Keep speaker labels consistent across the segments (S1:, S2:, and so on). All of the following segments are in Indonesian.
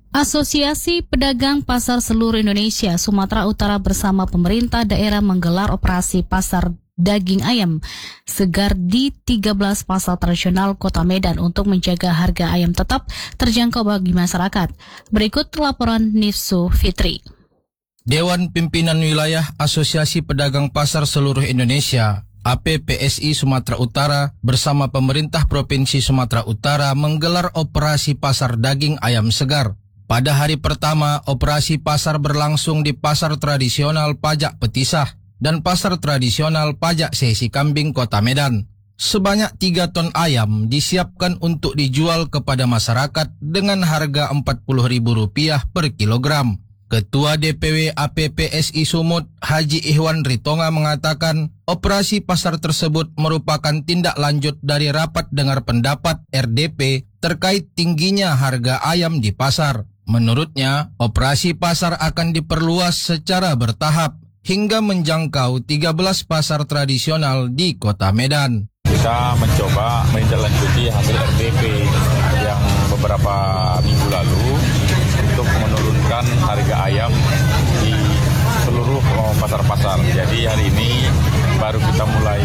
S1: Asosiasi Pedagang Pasar Seluruh Indonesia Sumatera Utara bersama pemerintah daerah menggelar operasi pasar daging ayam segar di 13 pasar tradisional Kota Medan untuk menjaga harga ayam tetap terjangkau bagi masyarakat. Berikut laporan Nifsu Fitri.
S2: Dewan Pimpinan Wilayah Asosiasi Pedagang Pasar Seluruh Indonesia APPSI Sumatera Utara bersama pemerintah Provinsi Sumatera Utara menggelar operasi pasar daging ayam segar. Pada hari pertama, operasi pasar berlangsung di Pasar Tradisional Pajak Petisah dan Pasar Tradisional Pajak Sesi Kambing Kota Medan. Sebanyak 3 ton ayam disiapkan untuk dijual kepada masyarakat dengan harga Rp40.000 per kilogram. Ketua DPW APPSI Sumut, Haji Ihwan Ritonga mengatakan, operasi pasar tersebut merupakan tindak lanjut dari rapat dengar pendapat RDP terkait tingginya harga ayam di pasar. Menurutnya, operasi pasar akan diperluas secara bertahap hingga menjangkau 13 pasar tradisional di Kota Medan.
S3: Kita mencoba menindaklanjuti hasil RDP yang beberapa minggu lalu untuk menurunkan harga ayam di seluruh pasar-pasar. Jadi hari ini baru kita mulai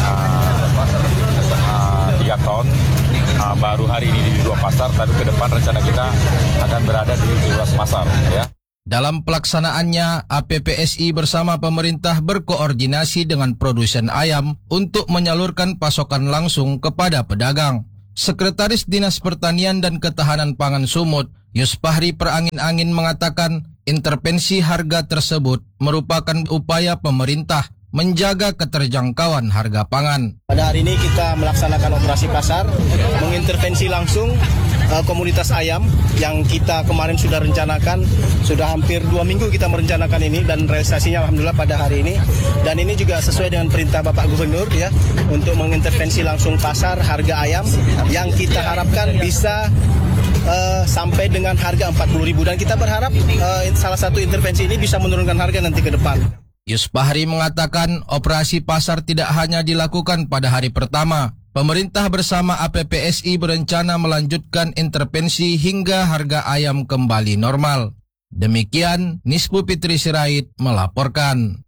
S3: 3 ton. Baru hari ini di 2 pasar, tapi ke depan rencana kita akan berada di 17 pasar. Ya.
S2: Dalam pelaksanaannya, APPSI bersama pemerintah berkoordinasi dengan produsen ayam untuk menyalurkan pasokan langsung kepada pedagang. Sekretaris Dinas Pertanian dan Ketahanan Pangan Sumut, Yuspahri Perangin-Angin mengatakan intervensi harga tersebut merupakan upaya pemerintah menjaga keterjangkauan harga pangan.
S4: Pada hari ini kita melaksanakan operasi pasar, mengintervensi langsung komunitas ayam yang kita kemarin sudah rencanakan, sudah hampir 2 minggu kita merencanakan ini dan realisasinya alhamdulillah pada hari ini. Dan ini juga sesuai dengan perintah Bapak Gubernur ya, untuk mengintervensi langsung pasar harga ayam yang kita harapkan bisa sampai dengan harga Rp40.000 dan kita berharap salah satu intervensi ini bisa menurunkan harga nanti ke depan.
S2: Yuspahri mengatakan operasi pasar tidak hanya dilakukan pada hari pertama. Pemerintah bersama APPSI berencana melanjutkan intervensi hingga harga ayam kembali normal. Demikian, Nispu Fitri Sirait melaporkan.